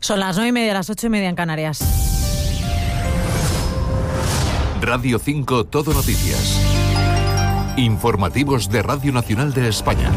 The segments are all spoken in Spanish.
Son las 9:30, las 8:30 en Canarias. Radio 5 Todo Noticias. Informativos de Radio Nacional de España.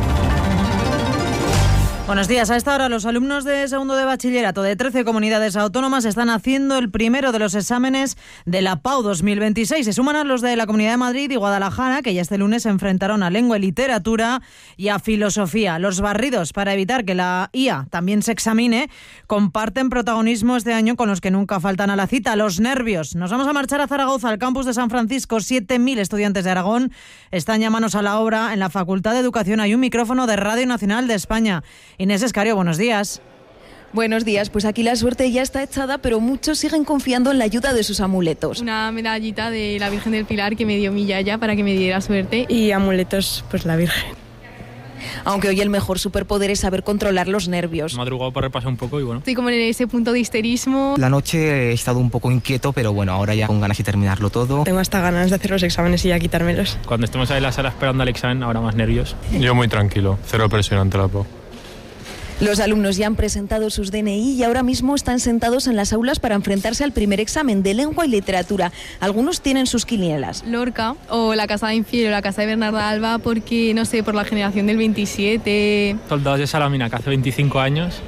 Buenos días. A esta hora los alumnos de segundo de bachillerato de 13 comunidades autónomas están haciendo el primero de los exámenes de la PAU 2026. Se suman a los de la Comunidad de Madrid y Guadalajara, que ya este lunes se enfrentaron a lengua y literatura y a filosofía. Los barridos, para evitar que la IA también se examine, comparten protagonismo este año con los que nunca faltan a la cita, los nervios. Nos vamos a marchar a Zaragoza, al campus de San Francisco. 7.000 estudiantes de Aragón están ya manos a la obra. En la Facultad de Educación hay un micrófono de Radio Nacional de España. Inés Escario, buenos días. Buenos días, pues aquí la suerte ya está echada, pero muchos siguen confiando en la ayuda de sus amuletos. Una medallita de la Virgen del Pilar que me dio mi yaya para que me diera suerte. Y amuletos, pues la Virgen. Aunque hoy el mejor superpoder es saber controlar los nervios. Madrugado para repasar un poco y bueno. Estoy como en ese punto de histerismo. La noche he estado un poco inquieto, pero bueno, ahora ya con ganas de terminarlo todo. Tengo hasta ganas de hacer los exámenes y ya quitármelos. Cuando estemos ahí en la sala esperando al examen, ahora más nervios. Yo muy tranquilo, cero presión ante la PAU. Los alumnos ya han presentado sus DNI y ahora mismo están sentados en las aulas para enfrentarse al primer examen de lengua y literatura. Algunos tienen sus quinielas. Lorca o la Casa de Infiel o la Casa de Bernarda Alba porque, no sé, por la generación del 27. Soldados de Salamina, que hace 25 años.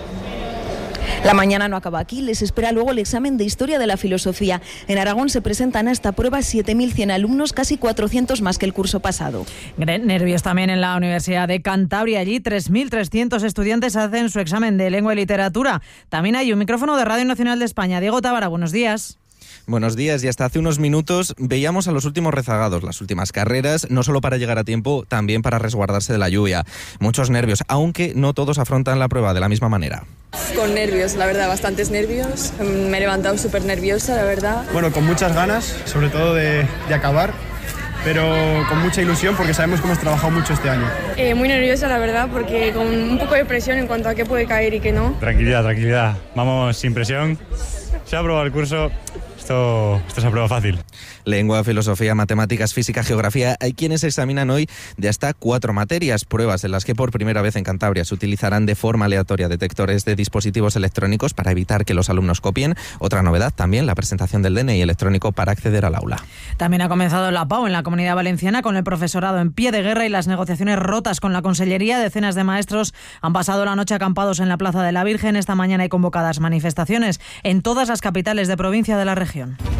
La mañana no acaba aquí, les espera luego el examen de Historia de la Filosofía. En Aragón se presentan a esta prueba 7.100 alumnos, casi 400 más que el curso pasado. Nervios también en la Universidad de Cantabria. Allí 3.300 estudiantes hacen su examen de lengua y literatura. También hay un micrófono de Radio Nacional de España. Diego Tábara, buenos días. Buenos días, y hasta hace unos minutos veíamos a los últimos rezagados, las últimas carreras, no solo para llegar a tiempo, también para resguardarse de la lluvia. Muchos nervios, aunque no todos afrontan la prueba de la misma manera. Con nervios, la verdad, bastantes nervios. Me he levantado súper nerviosa, la verdad. Bueno, con muchas ganas, sobre todo de acabar, pero con mucha ilusión porque sabemos que hemos trabajado mucho este año. Muy nerviosa, la verdad, porque con un poco de presión en cuanto a qué puede caer y qué no. Tranquilidad. Vamos sin presión. Se ha aprobado el curso. Esto es una prueba fácil. Lengua, filosofía, matemáticas, física, geografía. Hay quienes examinan hoy de hasta 4 materias, pruebas en las que por primera vez en Cantabria se utilizarán de forma aleatoria detectores de dispositivos electrónicos para evitar que los alumnos copien. Otra novedad también, la presentación del DNI electrónico para acceder al aula. También ha comenzado la PAU en la Comunidad Valenciana con el profesorado en pie de guerra y las negociaciones rotas con la Consellería. Decenas de maestros han pasado la noche acampados en la Plaza de la Virgen. Esta mañana hay convocadas manifestaciones en todas las capitales de provincia de la región.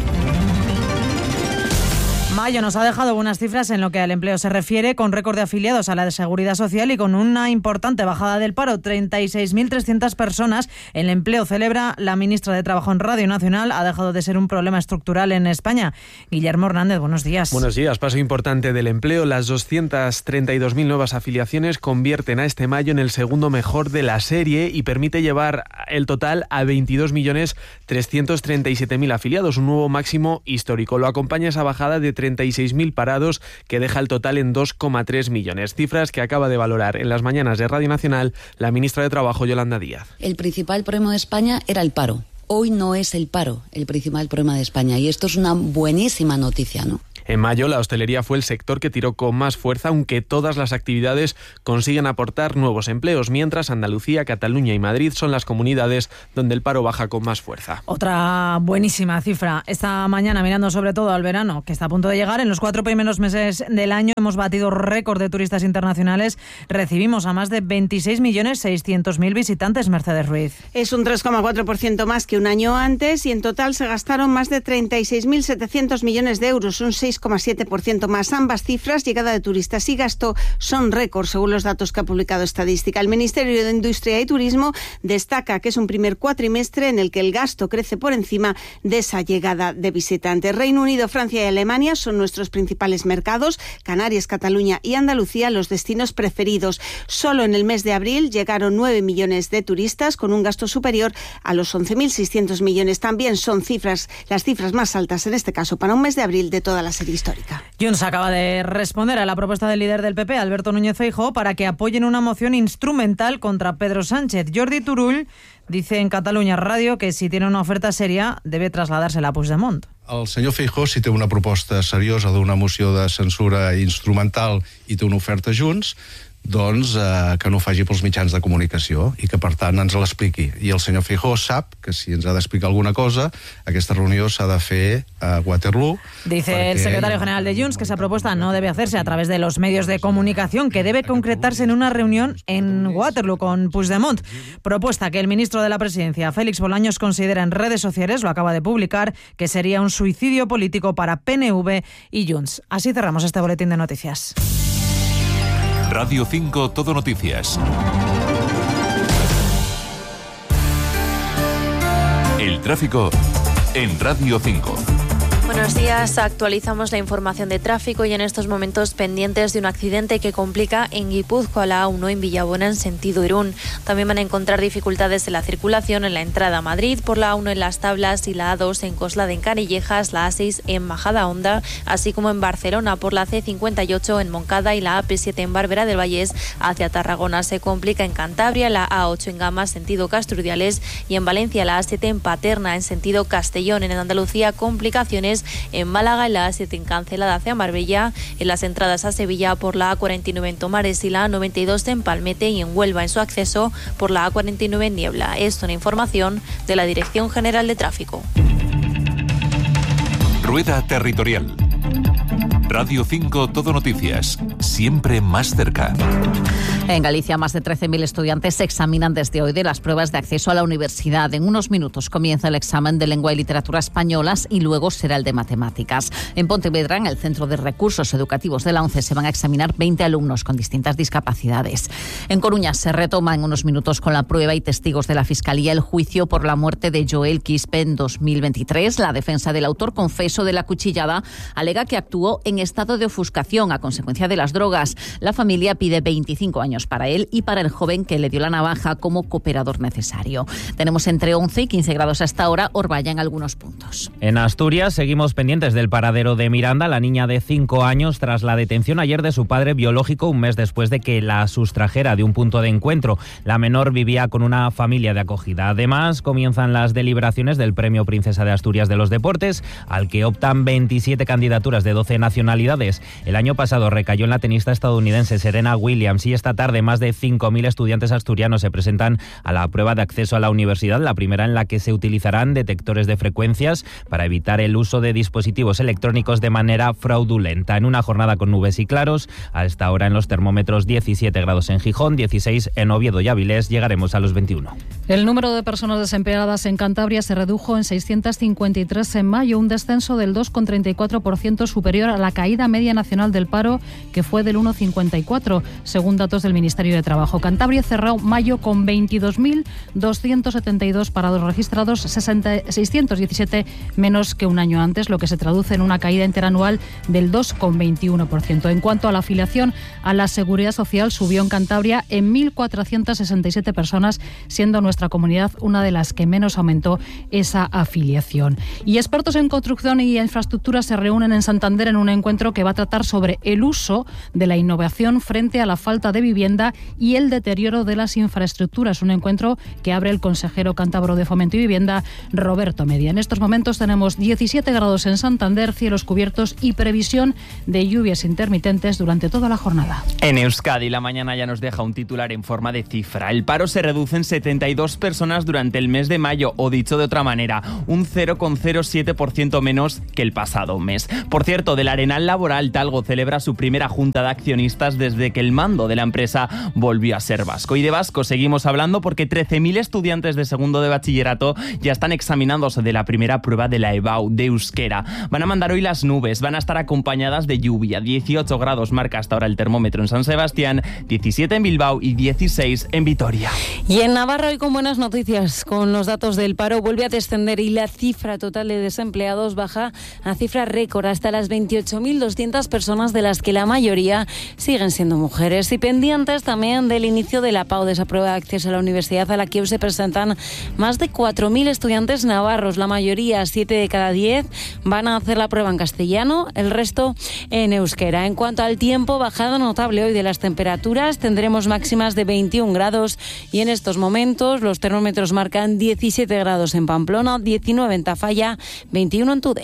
Mayo nos ha dejado buenas cifras en lo que al empleo se refiere, con récord de afiliados a la Seguridad Social y con una importante bajada del paro, 36.300 personas. El empleo, celebra la ministra de Trabajo en Radio Nacional, ha dejado de ser un problema estructural en España. Guillermo Hernández, buenos días. Buenos días. Paso importante del empleo. Las 232.000 nuevas afiliaciones convierten a este mayo en el segundo mejor de la serie y permite llevar el total a 22.337.000 afiliados, un nuevo máximo histórico. Lo acompaña esa bajada de 36.000 parados que deja el total en 2,3 millones. Cifras que acaba de valorar en las mañanas de Radio Nacional la ministra de Trabajo, Yolanda Díaz. El principal problema de España era el paro. Hoy no es el paro el principal problema de España y esto es una buenísima noticia, ¿no? En mayo, la hostelería fue el sector que tiró con más fuerza, aunque todas las actividades consiguen aportar nuevos empleos, mientras Andalucía, Cataluña y Madrid son las comunidades donde el paro baja con más fuerza. Otra buenísima cifra. Esta mañana, mirando sobre todo al verano, que está a punto de llegar, en los 4 primeros meses del año hemos batido récord de turistas internacionales. Recibimos a más de 26.600.000 visitantes, Mercedes Ruiz. Es un 3,4% más que un año antes y en total se gastaron más de 36.700 millones de euros, un 6,7% más. Ambas cifras, llegada de turistas y gasto, son récord según los datos que ha publicado Estadística. El Ministerio de Industria y Turismo destaca que es un primer cuatrimestre en el que el gasto crece por encima de esa llegada de visitantes. Reino Unido, Francia y Alemania son nuestros principales mercados. Canarias, Cataluña y Andalucía los destinos preferidos. Solo en el mes de abril llegaron 9 millones de turistas con un gasto superior a los 11.600 millones. También son las cifras más altas en este caso para un mes de abril de toda la serie histórica. Junts acaba de responder a la propuesta del líder del PP, Alberto Núñez Feijóo, para que apoyen una moción instrumental contra Pedro Sánchez. Jordi Turull dice en Catalunya Radio que si tiene una oferta seria debe trasladársela a Puigdemont. El senyor Feijóo, si té una proposta seriosa d'una moció de censura instrumental i té una oferta Junts, doncs que no ho faci pels mitjans de comunicació i que, per tant, ens l'expliqui. I el senyor Feijóo sap que si ens ha d'explicar alguna cosa, aquesta reunió s'ha de fer a Waterloo. Dice el secretario general de Junts que esa propuesta no debe hacerse a través de los medios de comunicación, que debe concretarse en una reunión en Waterloo con Puigdemont. Propuesta que el ministro de la Presidencia, Félix Bolaños, considera en redes sociales, lo acaba de publicar, que sería un suicidio político para PNV y Junts. Así cerramos este boletín de noticias. Radio 5 Todo Noticias. El tráfico en Radio 5. Buenos días, actualizamos la información de tráfico y en estos momentos pendientes de un accidente que complica en Guipúzcoa, la A1 en Villabuena en sentido Irún. También van a encontrar dificultades en la circulación en la entrada a Madrid, por la A1 en Las Tablas y la A2 en Coslada en Canillejas, la A6 en Majadahonda, así como en Barcelona por la C58 en Moncada y la AP7 en Bárbara del Vallés hacia Tarragona. Se complica en Cantabria, la A8 en Gama sentido Castro-Urdiales y en Valencia la A7 en Paterna en sentido Castellón. En Andalucía complicaciones en Málaga, en la A7 en Cancelada hacia Marbella, en las entradas a Sevilla por la A49 en Tomares y la A92 en Palmete y en Huelva en su acceso por la A49 en Niebla. Es una información de la Dirección General de Tráfico. Rueda Territorial. Radio 5 Todo Noticias. Siempre más cerca. En Galicia, más de 13.000 estudiantes se examinan desde hoy de las pruebas de acceso a la universidad. En unos minutos comienza el examen de lengua y literatura españolas y luego será el de matemáticas. En Pontevedra, en el Centro de Recursos Educativos de la ONCE, se van a examinar 20 alumnos con distintas discapacidades. En Coruña se retoma en unos minutos con la prueba y testigos de la Fiscalía el juicio por la muerte de Joel Quispe en 2023. La defensa del autor confeso de la cuchillada alega que actuó en estado de ofuscación a consecuencia de las drogas. La familia pide 25 años para él y para el joven que le dio la navaja como cooperador necesario. Tenemos entre 11 y 15 grados hasta ahora, Orballa en algunos puntos. En Asturias seguimos pendientes del paradero de Miranda, la niña de 5 años, tras la detención ayer de su padre biológico un mes después de que la sustrajera de un punto de encuentro. La menor vivía con una familia de acogida. Además, comienzan las deliberaciones del Premio Princesa de Asturias de los Deportes, al que optan 27 candidaturas de 12 nacionalidades. El año pasado recayó en la tenista estadounidense Serena Williams y esta tarde más de 5.000 estudiantes asturianos se presentan a la prueba de acceso a la universidad, la primera en la que se utilizarán detectores de frecuencias para evitar el uso de dispositivos electrónicos de manera fraudulenta. En una jornada con nubes y claros, a esta hora en los termómetros 17 grados en Gijón, 16 en Oviedo y Avilés, llegaremos a los 21. El número de personas desempleadas en Cantabria se redujo en 653 en mayo, un descenso del 2,34% superior a la caída media nacional del paro, que fue del 1,54%, según datos del Ministerio de Trabajo. Cantabria cerró mayo con 22.272 parados registrados, 617 menos que un año antes, lo que se traduce en una caída interanual del 2,21%. En cuanto a la afiliación a la Seguridad Social, subió en Cantabria en 1.467 personas, siendo nuestra comunidad una de las que menos aumentó esa afiliación. Y expertos en construcción y infraestructura se reúnen en Santander en un encuentro que va a tratar sobre el uso de la innovación frente a la falta de vivienda y el deterioro de las infraestructuras. Un encuentro que abre el consejero cántabro de Fomento y Vivienda, Roberto Media. En estos momentos tenemos 17 grados en Santander, cielos cubiertos y previsión de lluvias intermitentes durante toda la jornada. En Euskadi, la mañana ya nos deja un titular en forma de cifra. El paro se reduce en 72 personas durante el mes de mayo, o dicho de otra manera, un 0,07% menos que el pasado mes. Por cierto, del Arenal Laboral, Talgo celebra su primera junta de accionistas desde que el mando de la empresa volvió a ser vasco. Y de vasco seguimos hablando porque 13.000 estudiantes de segundo de bachillerato ya están examinándose de la primera prueba de la EBAU de euskera. Van a mandar hoy las nubes, van a estar acompañadas de lluvia. 18 grados marca hasta ahora el termómetro en San Sebastián, 17 en Bilbao y 16 en Vitoria. Y en Navarra hoy con buenas noticias, con los datos del paro vuelve a descender y la cifra total de desempleados baja a cifra récord hasta las 28.200 personas, de las que la mayoría siguen siendo mujeres. Y pendientes también del inicio de la PAU, de esa prueba de acceso a la universidad, a la que hoy se presentan más de 4.000 estudiantes navarros. La mayoría, 7 de cada 10, van a hacer la prueba en castellano, el resto en euskera. En cuanto al tiempo, bajada notable hoy de las temperaturas, tendremos máximas de 21 grados y en estos momentos los termómetros marcan 17 grados en Pamplona, 19 en Tafalla, 21 en Tudela.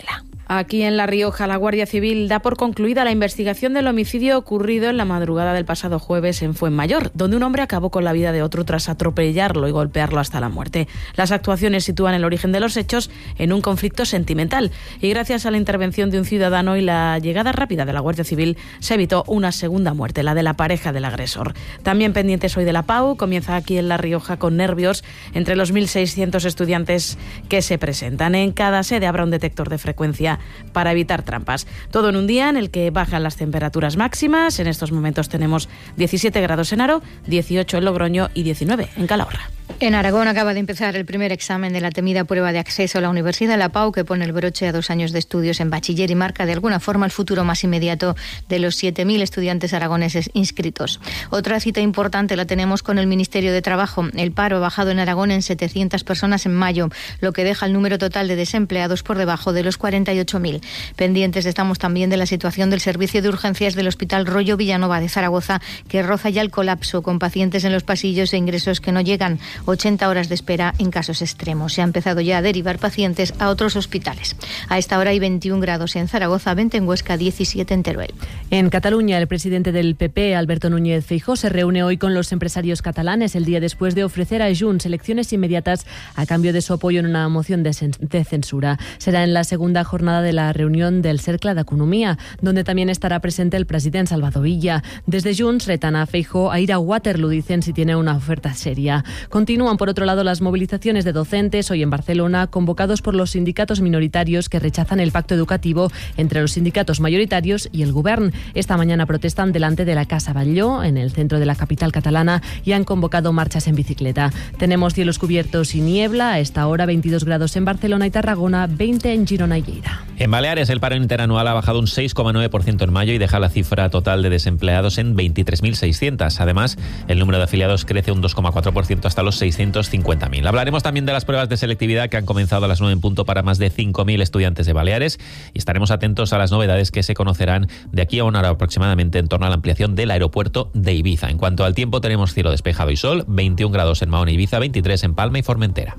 Aquí en La Rioja, la Guardia Civil da por concluida la investigación del homicidio ocurrido en la madrugada del pasado jueves en Fuenmayor, donde un hombre acabó con la vida de otro tras atropellarlo y golpearlo hasta la muerte. Las actuaciones sitúan el origen de los hechos en un conflicto sentimental y gracias a la intervención de un ciudadano y la llegada rápida de la Guardia Civil se evitó una segunda muerte, la de la pareja del agresor. También pendientes hoy de la PAU, comienza aquí en La Rioja con nervios entre los 1.600 estudiantes que se presentan. En cada sede habrá un detector de frecuencia para evitar trampas. Todo en un día en el que bajan las temperaturas máximas. En estos momentos tenemos 17 grados en Haro, 18 en Logroño y 19 en Calahorra. En Aragón acaba de empezar el primer examen de la temida prueba de acceso a la universidad, la PAU, que pone el broche a 2 años de estudios en bachiller y marca de alguna forma el futuro más inmediato de los 7.000 estudiantes aragoneses inscritos. Otra cita importante la tenemos con el Ministerio de Trabajo. El paro ha bajado en Aragón en 700 personas en mayo, lo que deja el número total de desempleados por debajo de los 48.000. Pendientes estamos también de la situación del servicio de urgencias del Hospital Rollo Villanova de Zaragoza, que roza ya el colapso, con pacientes en los pasillos e ingresos que no llegan. 80 horas de espera en casos extremos. Se ha empezado ya a derivar pacientes a otros hospitales. A esta hora hay 21 grados en Zaragoza, 20 en Huesca, 17 en Teruel. En Cataluña, el presidente del PP, Alberto Núñez Feijóo, se reúne hoy con los empresarios catalanes, el día después de ofrecer a Junts elecciones inmediatas a cambio de su apoyo en una moción de censura. Será en la segunda jornada de la reunión del Cercle d'Economia, donde también estará presente el presidente Salvador Illa. Desde Junts retan a Feijóo a ir a Waterloo, dicen, si tiene una oferta seria. Continúan, por otro lado, las movilizaciones de docentes hoy en Barcelona, convocados por los sindicatos minoritarios que rechazan el pacto educativo entre los sindicatos mayoritarios y el Govern. Esta mañana protestan delante de la Casa Batlló, en el centro de la capital catalana, y han convocado marchas en bicicleta. Tenemos cielos cubiertos y niebla. A esta hora 22 grados en Barcelona y Tarragona, 20 en Girona y Lleida. En Baleares, el paro interanual ha bajado un 6,9% en mayo y deja la cifra total de desempleados en 23.600. Además, el número de afiliados crece un 2,4% hasta los 650.000. Hablaremos también de las pruebas de selectividad que han comenzado a las 9 en punto para más de 5.000 estudiantes de Baleares y estaremos atentos a las novedades que se conocerán de aquí a una hora aproximadamente en torno a la ampliación del aeropuerto de Ibiza. En cuanto al tiempo, tenemos cielo despejado y sol, 21 grados en Mahón e Ibiza, 23 en Palma y Formentera.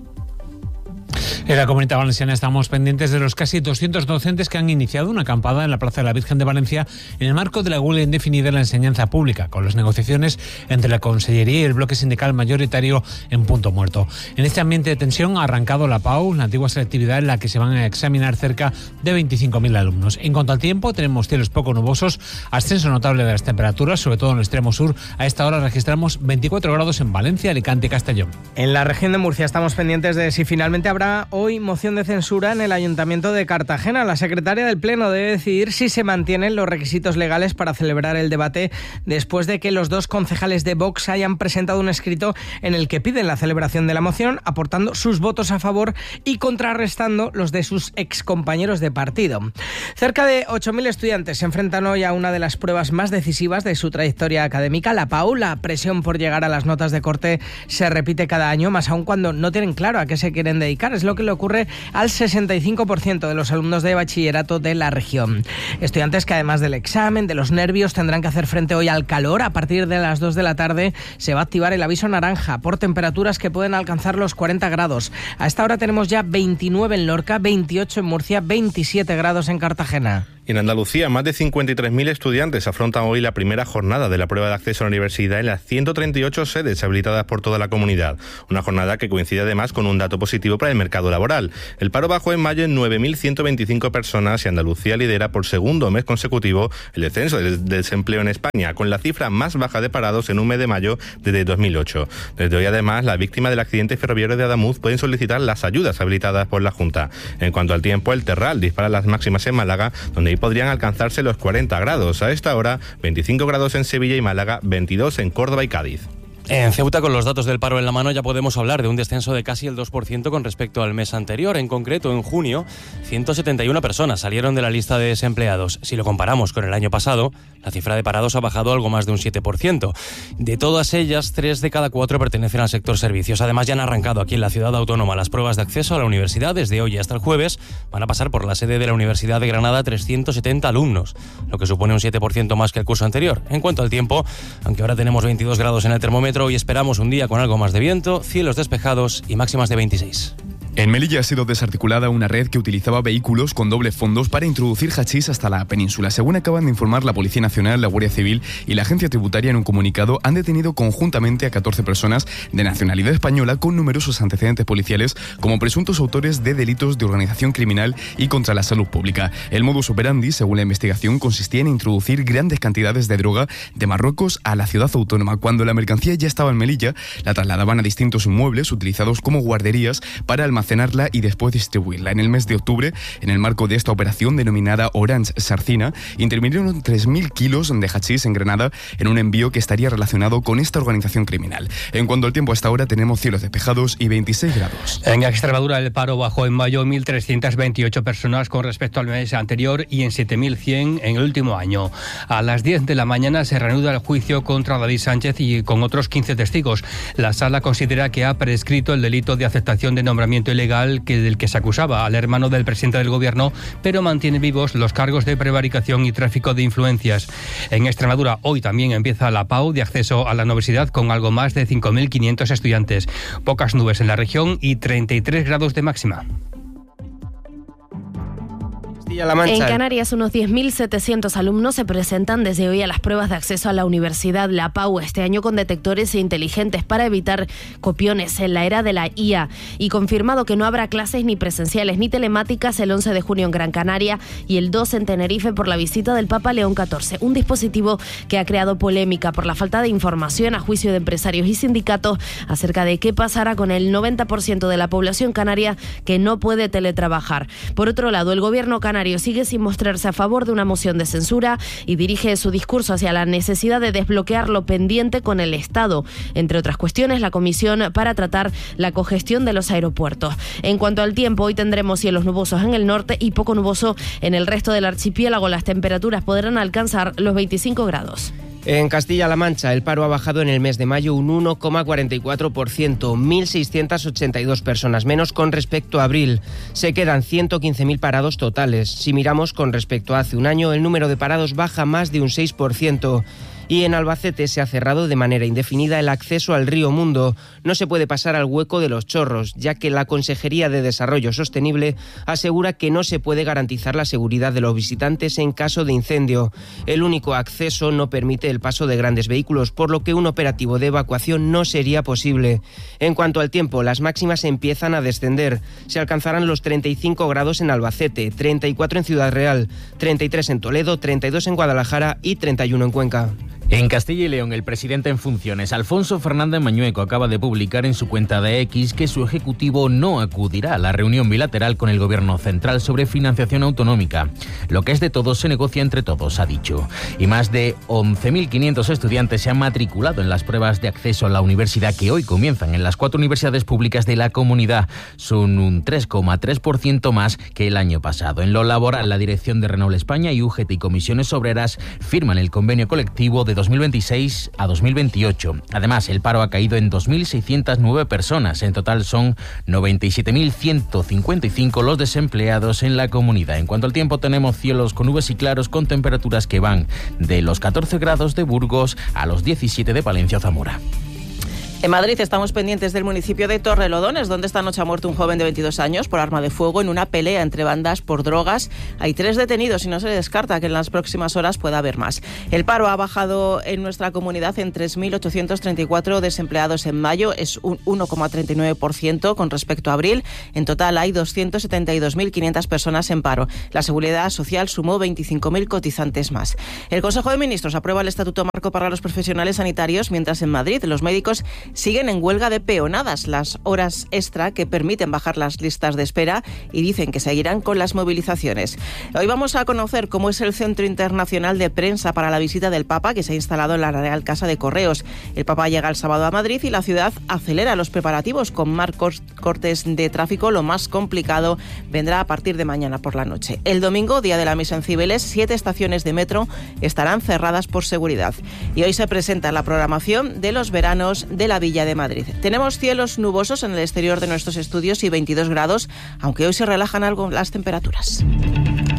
En la Comunidad Valenciana estamos pendientes de los casi 200 docentes que han iniciado una acampada en la Plaza de la Virgen de Valencia en el marco de la huelga indefinida en la enseñanza pública, con las negociaciones entre la Consellería y el bloque sindical mayoritario en punto muerto. En este ambiente de tensión ha arrancado la PAU, la antigua selectividad en la que se van a examinar cerca de 25.000 alumnos. En cuanto al tiempo, tenemos cielos poco nubosos, ascenso notable de las temperaturas, sobre todo en el extremo sur. A esta hora registramos 24 grados en Valencia, Alicante y Castellón. En la región de Murcia estamos pendientes de si finalmente habrá hoy moción de censura en el Ayuntamiento de Cartagena. La secretaria del Pleno debe decidir si se mantienen los requisitos legales para celebrar el debate después de que los 2 concejales de Vox hayan presentado un escrito en el que piden la celebración de la moción, aportando sus votos a favor y contrarrestando los de sus excompañeros de partido. Cerca de 8.000 estudiantes se enfrentan hoy a una de las pruebas más decisivas de su trayectoria académica, la PAU. La presión por llegar a las notas de corte se repite cada año, más aún cuando no tienen claro a qué se quieren dedicar. Es lo que le ocurre al 65% de los alumnos de bachillerato de la región. Estudiantes que, además del examen, de los nervios, tendrán que hacer frente hoy al calor. A partir de las 2 de la tarde se va a activar el aviso naranja por temperaturas que pueden alcanzar los 40 grados. A esta hora tenemos ya 29 en Lorca, 28 en Murcia, 27 grados en Cartagena. En Andalucía, más de 53.000 estudiantes afrontan hoy la primera jornada de la prueba de acceso a la universidad en las 138 sedes habilitadas por toda la comunidad. Una jornada que coincide además con un dato positivo para el mercado laboral. El paro bajó en mayo en 9.125 personas y Andalucía lidera por segundo mes consecutivo el descenso del desempleo en España, con la cifra más baja de parados en un mes de mayo desde 2008. Desde hoy, además, las víctimas del accidente ferroviario de Adamuz pueden solicitar las ayudas habilitadas por la Junta. En cuanto al tiempo, el Terral dispara las máximas en Málaga, donde podrían alcanzarse los 40 grados. A esta hora, 25 grados en Sevilla y Málaga, 22 en Córdoba y Cádiz. En Ceuta, con los datos del paro en la mano, ya podemos hablar de un descenso de casi el 2% con respecto al mes anterior. En concreto, en junio, 171 personas salieron de la lista de desempleados. Si lo comparamos con el año pasado, la cifra de parados ha bajado algo más de un 7%. De todas ellas, 3 de cada 4 pertenecen al sector servicios. Además, ya han arrancado aquí en la ciudad autónoma las pruebas de acceso a la universidad. Desde hoy hasta el jueves van a pasar por la sede de la Universidad de Granada 370 alumnos, lo que supone un 7% más que el curso anterior. En cuanto al tiempo, aunque ahora tenemos 22 grados en el termómetro, hoy esperamos un día con algo más de viento, cielos despejados y máximas de 26. En Melilla ha sido desarticulada una red que utilizaba vehículos con doble fondos para introducir hachís hasta la península. Según acaban de informar la Policía Nacional, la Guardia Civil y la Agencia Tributaria en un comunicado, han detenido conjuntamente a 14 personas de nacionalidad española con numerosos antecedentes policiales como presuntos autores de delitos de organización criminal y contra la salud pública. El modus operandi, según la investigación, consistía en introducir grandes cantidades de droga de Marruecos a la ciudad autónoma. Cuando la mercancía ya estaba en Melilla, la trasladaban a distintos inmuebles utilizados como guarderías para almacenarla y después distribuirla. En el mes de octubre, en el marco de esta operación denominada Orange Sarcina, intervinieron 3.000 kilos de hachís en Granada en un envío que estaría relacionado con esta organización criminal. En cuanto al tiempo, hasta ahora tenemos cielos despejados y 26 grados. En Extremadura el paro bajó en mayo 1.328 personas con respecto al mes anterior y en 7.100 en el último año. A las 10 de la mañana se reanuda el juicio contra David Sánchez y con otros 15 testigos. La sala considera que ha prescrito el delito de aceptación de nombramiento ilegal del que se acusaba al hermano del presidente del gobierno, pero mantiene vivos los cargos de prevaricación y tráfico de influencias. En Extremadura hoy también empieza la PAU de acceso a la universidad con algo más de 5.500 estudiantes. Pocas nubes en la región y 33 grados de máxima. En Canarias, unos 10.700 alumnos se presentan desde hoy a las pruebas de acceso a la universidad, la PAU, este año con detectores inteligentes para evitar copiones en la era de la IA. Y confirmado que no habrá clases ni presenciales ni telemáticas el 11 de junio en Gran Canaria y el 2 en Tenerife por la visita del Papa León XIV. Un dispositivo que ha creado polémica por la falta de información a juicio de empresarios y sindicatos acerca de qué pasará con el 90% de la población canaria que no puede teletrabajar. Por otro lado, el gobierno canario sigue sin mostrarse a favor de una moción de censura y dirige su discurso hacia la necesidad de desbloquear lo pendiente con el Estado, entre otras cuestiones la comisión para tratar la congestión de los aeropuertos. En cuanto al tiempo, hoy tendremos cielos nubosos en el norte y poco nuboso en el resto del archipiélago. Las temperaturas podrán alcanzar los 25 grados. En Castilla-La Mancha, el paro ha bajado en el mes de mayo un 1,44%, 1.682 personas menos con respecto a abril. Se quedan 115.000 parados totales. Si miramos con respecto a hace un año, el número de parados baja más de un 6%. Y en Albacete se ha cerrado de manera indefinida el acceso al río Mundo. No se puede pasar al hueco de los Chorros, ya que la Consejería de Desarrollo Sostenible asegura que no se puede garantizar la seguridad de los visitantes en caso de incendio. El único acceso no permite el paso de grandes vehículos, por lo que un operativo de evacuación no sería posible. En cuanto al tiempo, las máximas empiezan a descender. Se alcanzarán los 35 grados en Albacete, 34 en Ciudad Real, 33 en Toledo, 32 en Guadalajara y 31 en Cuenca. En Castilla y León, el presidente en funciones, Alfonso Fernández Mañueco, acaba de publicar en su cuenta de X que su ejecutivo no acudirá a la reunión bilateral con el gobierno central sobre financiación autonómica. Lo que es de todos se negocia entre todos, ha dicho. Y más de 11.500 estudiantes se han matriculado en las pruebas de acceso a la universidad que hoy comienzan en las 4 universidades públicas de la comunidad. Son un 3,3% más que el año pasado. En lo laboral, la dirección de Renault España y UGT y Comisiones Obreras firman el convenio colectivo de 2026 a 2028. Además, el paro ha caído en 2.609 personas. En total son 97.155 los desempleados en la comunidad. En cuanto al tiempo, tenemos cielos con nubes y claros con temperaturas que van de los 14 grados de Burgos a los 17 de Palencia o Zamora. En Madrid estamos pendientes del municipio de Torrelodones, donde esta noche ha muerto un joven de 22 años por arma de fuego en una pelea entre bandas por drogas. Hay 3 detenidos y no se descarta que en las próximas horas pueda haber más. El paro ha bajado en nuestra comunidad en 3.834 desempleados en mayo, es un 1,39% con respecto a abril. En total hay 272.500 personas en paro. La Seguridad Social sumó 25.000 cotizantes más. El Consejo de Ministros aprueba el Estatuto Marco para los profesionales sanitarios, mientras en Madrid los médicos siguen en huelga de peonadas, las horas extra que permiten bajar las listas de espera, y dicen que seguirán con las movilizaciones. Hoy vamos a conocer cómo es el Centro Internacional de Prensa para la visita del Papa, que se ha instalado en la Real Casa de Correos. El Papa llega el sábado a Madrid y la ciudad acelera los preparativos con marcos cortes de tráfico. Lo más complicado vendrá a partir de mañana por la noche. El domingo, día de la misa en Cibeles, 7 estaciones de metro estarán cerradas por seguridad. Y hoy se presenta la programación de los veranos de la Villa de Madrid. Tenemos cielos nubosos en el exterior de nuestros estudios y 22 grados, aunque hoy se relajan algo las temperaturas.